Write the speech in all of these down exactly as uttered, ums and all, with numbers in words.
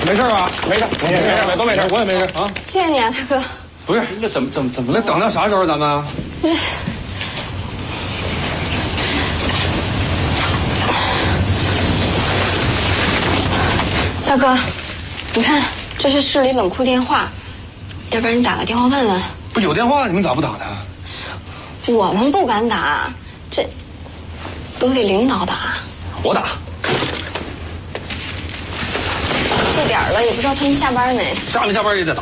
没事吧？没事，没事，没事，都没事，我也没事啊。 谢谢你啊，大哥。 不是，那怎么怎么怎么能等到啥时候咱们？ 不是。大哥，你看，这是市里冷库电话，要不然你打个电话问问。 不有电话，你们咋不打呢？ 我们不敢打，这都得领导打。 我打。 这点了，也不知道他们下班没。 下没下班也得打。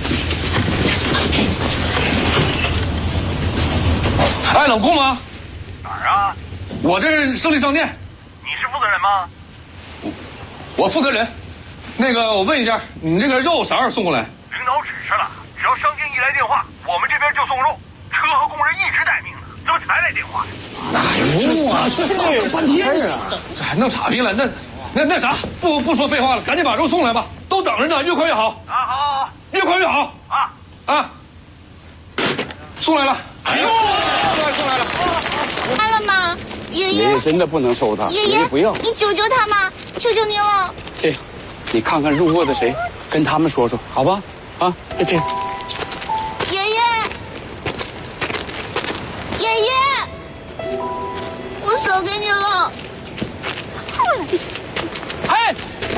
哎，冷库吗？ 哪儿啊？ 我这是胜利商店。 你是负责人吗？ 我我负责人。那个，我问一下，你这个肉啥时候送过来？ 领导指示了，只要商店一来电话，我们这边就送肉。车和工人一直待命呢，怎么才来电话？ 哎呦啊，这这这半天啊，这还弄岔劈了。那那那啥，不不说废话了，赶紧把肉送来吧，都等着呢，越快越好。 啊，好好好， 越快越好。 啊啊，送来了。哎呦，送来送来了。 来了吗？爷爷， 爷爷真的不能收他， 爷爷不要。 你救救他嘛，求求您了。 这样，你看看路过的谁，跟他们说说，好吧？啊，就这样。 爷爷，爷爷，我送给你了。 哎，